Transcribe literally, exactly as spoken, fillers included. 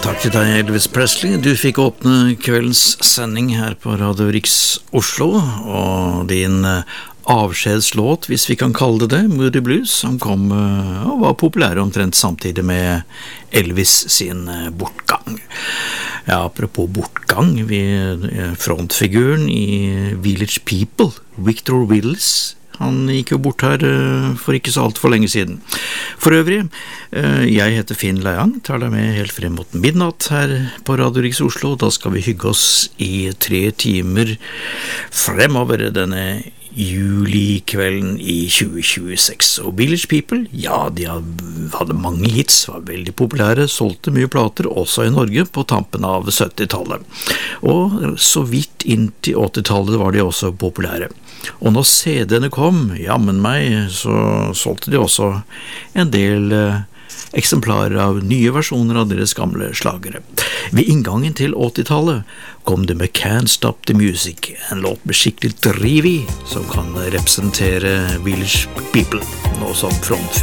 Takk til deg, Elvis Presley. Du fikk åpne kveldens sending her på Radio Riks Oslo, og din avskjedslåt, hvis vi kan kalle det det, Moody Blues, som kom og var populær omtrent samtidig med Elvis sin bortgang. Ja, apropos bortgang, vi, frontfiguren i Village People, Victor Willis, han gikk jo bort her for ikke så alt for lenge siden. For øvrig, jeg heter Finn Leiang, tar deg med helt frem mot midnatt her på Radio Riks Oslo. Da skal vi hygge oss i tre timer fremover denne julikvelden i tjue tjueseks. Og Village People, ja, de hadde mange hits, var veldig populære, solgte mye plater, også i Norge på tampen av syttitallet. Og så vidt inn til åttitallet var de også populære. Og når C D-ene kom, jammen meg, så solgte de også en del eh, eksemplarer av nye versjoner av deres gamle slagere. Ved inngangen til åttitallet kom det med Can't Stop the Music, en låt med skikkelig driv i, som kan representere Village People, nå som frontfigurer.